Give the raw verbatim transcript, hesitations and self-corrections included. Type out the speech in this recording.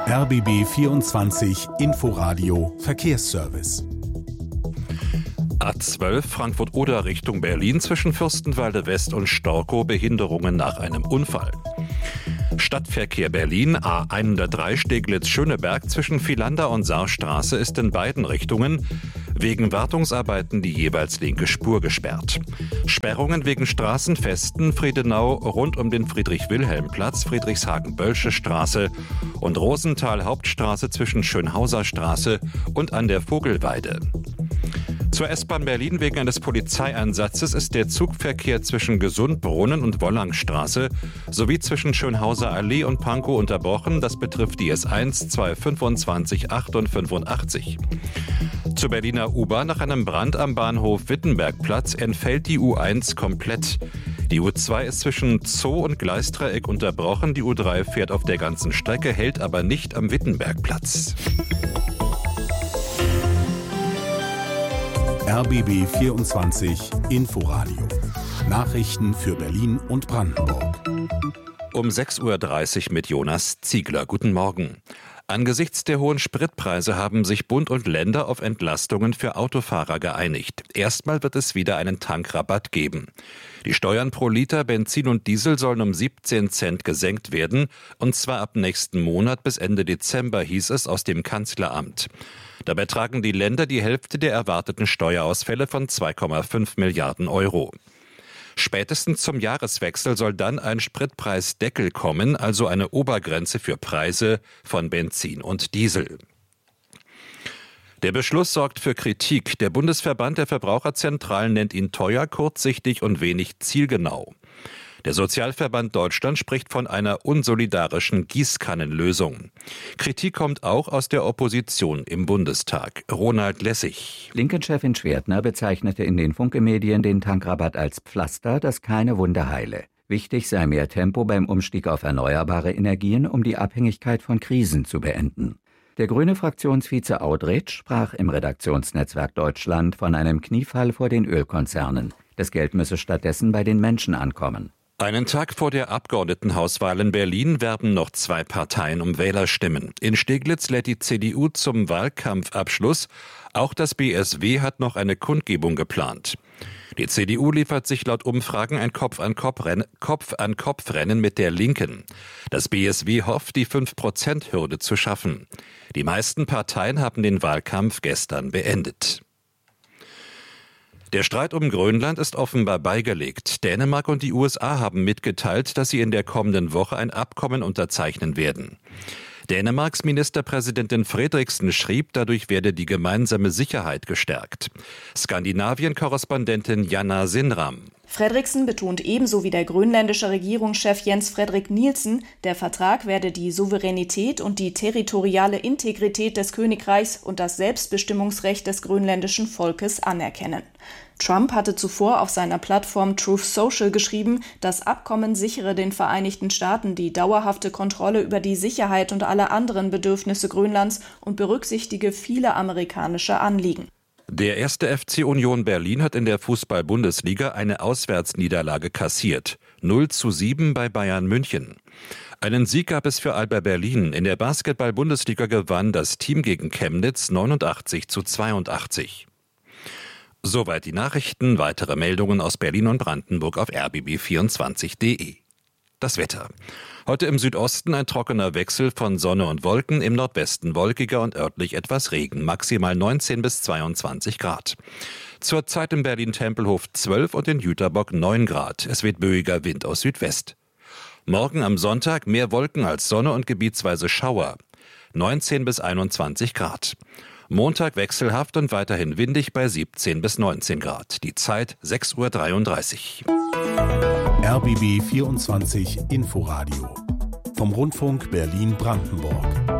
R B B vierundzwanzig Inforadio Verkehrsservice. A zwölf Frankfurt-Oder Richtung Berlin zwischen Fürstenwalde West und Storkow Behinderungen nach einem Unfall. Stadtverkehr Berlin A hundertdrei Steglitz-Schöneberg zwischen Vielander und Saarstraße ist in beiden Richtungen wegen Wartungsarbeiten die jeweils linke Spur gesperrt. Sperrungen wegen Straßenfesten Friedenau rund um den Friedrich-Wilhelm-Platz, Friedrichshagen-Bölsche Straße und Rosenthal-Hauptstraße zwischen Schönhauser Straße und an der Vogelweide. Zur S-Bahn Berlin wegen eines Polizeieinsatzes ist der Zugverkehr zwischen Gesundbrunnen und Wollangstraße sowie zwischen Schönhauser Allee und Pankow unterbrochen. Das betrifft die S eins, zwei, fünfundzwanzig, acht und fünfundachtzig. Zur Berliner U-Bahn nach einem Brand am Bahnhof Wittenbergplatz entfällt die U eins komplett. Die U zwei ist zwischen Zoo und Gleisdreieck unterbrochen. Die U drei fährt auf der ganzen Strecke, hält aber nicht am Wittenbergplatz. R B B vierundzwanzig Inforadio. Nachrichten für Berlin und Brandenburg. Um sechs Uhr dreißig mit Jonas Ziegler. Guten Morgen. Angesichts der hohen Spritpreise haben sich Bund und Länder auf Entlastungen für Autofahrer geeinigt. Erstmal wird es wieder einen Tankrabatt geben. Die Steuern pro Liter Benzin und Diesel sollen um siebzehn Cent gesenkt werden, und zwar ab nächsten Monat bis Ende Dezember, hieß es aus dem Kanzleramt. Dabei tragen die Länder die Hälfte der erwarteten Steuerausfälle von zwei Komma fünf Milliarden Euro. Spätestens zum Jahreswechsel soll dann ein Spritpreisdeckel kommen, also eine Obergrenze für Preise von Benzin und Diesel. Der Beschluss sorgt für Kritik. Der Bundesverband der Verbraucherzentralen nennt ihn teuer, kurzsichtig und wenig zielgenau. Der Sozialverband Deutschland spricht von einer unsolidarischen Gießkannenlösung. Kritik kommt auch aus der Opposition im Bundestag. Ronald Lessig. Linken-Chefin Schwertner bezeichnete in den Funke-Medien den Tankrabatt als Pflaster, das keine Wunde heile. Wichtig sei mehr Tempo beim Umstieg auf erneuerbare Energien, um die Abhängigkeit von Krisen zu beenden. Der grüne Fraktionsvize Audretsch sprach im Redaktionsnetzwerk Deutschland von einem Kniefall vor den Ölkonzernen. Das Geld müsse stattdessen bei den Menschen ankommen. Einen Tag vor der Abgeordnetenhauswahl in Berlin werben noch zwei Parteien um Wählerstimmen. In Steglitz lädt die C D U zum Wahlkampfabschluss. Auch das B S W hat noch eine Kundgebung geplant. Die C D U liefert sich laut Umfragen ein Kopf-an-Kopf-Rennen, Kopf-an-Kopf-Rennen mit der Linken. Das B S W hofft, die fünf Prozent Hürde zu schaffen. Die meisten Parteien haben den Wahlkampf gestern beendet. Der Streit um Grönland ist offenbar beigelegt. Dänemark und die U S A haben mitgeteilt, dass sie in der kommenden Woche ein Abkommen unterzeichnen werden. Dänemarks Ministerpräsidentin Frederiksen schrieb, dadurch werde die gemeinsame Sicherheit gestärkt. Skandinavien-Korrespondentin Janna Sinram. Frederiksen betont ebenso wie der grönländische Regierungschef Jens Frederik Nielsen, der Vertrag werde die Souveränität und die territoriale Integrität des Königreichs und das Selbstbestimmungsrecht des grönländischen Volkes anerkennen. Trump hatte zuvor auf seiner Plattform Truth Social geschrieben, das Abkommen sichere den Vereinigten Staaten die dauerhafte Kontrolle über die Sicherheit und alle anderen Bedürfnisse Grönlands und berücksichtige viele amerikanische Anliegen. Der erste F C Union Berlin hat in der Fußball-Bundesliga eine Auswärtsniederlage kassiert. null zu sieben bei Bayern München. Einen Sieg gab es für Alba Berlin. In der Basketball-Bundesliga gewann das Team gegen Chemnitz neunundachtzig zu zweiundachtzig. Soweit die Nachrichten. Weitere Meldungen aus Berlin und Brandenburg auf r b b vierundzwanzig punkt d e. Das Wetter. Heute im Südosten ein trockener Wechsel von Sonne und Wolken, im Nordwesten wolkiger und örtlich etwas Regen, maximal neunzehn bis zweiundzwanzig Grad. Zurzeit in Berlin-Tempelhof zwölf und in Jüterbock neun Grad. Es weht böiger Wind aus Südwest. Morgen am Sonntag mehr Wolken als Sonne und gebietsweise Schauer. neunzehn bis einundzwanzig Grad. Montag wechselhaft und weiterhin windig bei siebzehn bis neunzehn Grad. Die Zeit sechs Uhr dreiunddreißig. R B B vierundzwanzig Inforadio vom Rundfunk Berlin-Brandenburg.